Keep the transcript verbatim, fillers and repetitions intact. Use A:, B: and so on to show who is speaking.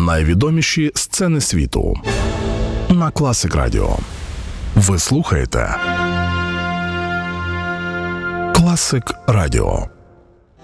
A: Найвідоміші сцени світу на Класик Радіо. Ви слухаєте Класик Радіо.